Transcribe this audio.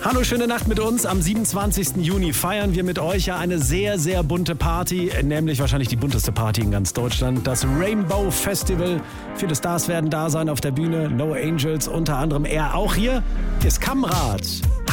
Hallo, schöne Nacht mit uns. Am 27. Juni feiern wir mit euch ja eine sehr, sehr bunte Party, nämlich wahrscheinlich die bunteste Party in ganz Deutschland, das Rainbow Festival. Viele Stars werden da sein auf der Bühne, No Angels unter anderem. Er auch hier ist Kamrat.